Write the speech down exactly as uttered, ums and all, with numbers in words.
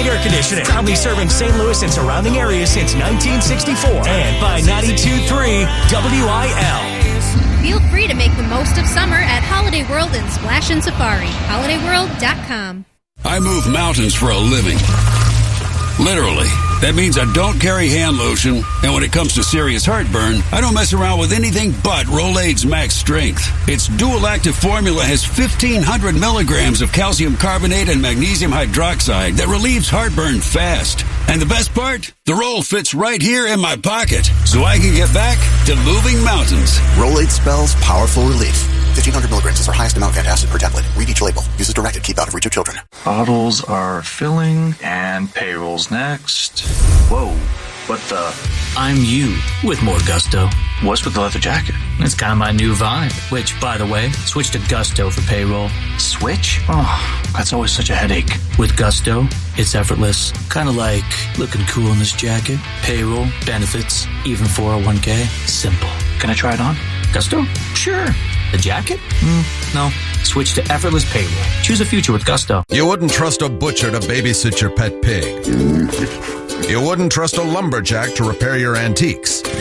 and Air Conditioning. Proudly serving Saint Louis and surrounding areas since nineteen sixty-four. And by ninety-two point three W I L. Feel free to make the most of summer at Holiday World and Splash and Safari. holiday world dot com. I move mountains for a living. Literally. That means I don't carry hand lotion, and when it comes to serious heartburn, I don't mess around with anything but Rolaids Max Strength. Its dual-active formula has fifteen hundred milligrams of calcium carbonate and magnesium hydroxide that relieves heartburn fast. And the best part? The roll fits right here in my pocket, so I can get back to moving mountains. Rolaids spells powerful relief. fifteen hundred milligrams is our highest amount of antacid per tablet. Read each label. Use as directed. Keep out of reach of children. Bottles are filling, and payroll's next. Whoa, what the? I'm you with more gusto. What's with the leather jacket? It's kind of my new vibe, which, by the way, switch to Gusto for payroll. Switch? Oh, that's always such a headache. With Gusto, it's effortless. Kind of like looking cool in this jacket. Payroll, benefits, even four oh one k. Simple. Can I try it on? Gusto? Sure. The jacket? Mm, no. Switch to effortless payroll. Choose a future with Gusto. You wouldn't trust a butcher to babysit your pet pig. You wouldn't trust a lumberjack to repair your antiques.